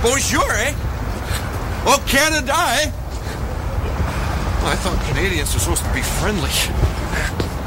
Bonjour, eh? Well, Canada, eh? Well, I thought Canadians were supposed to be friendly.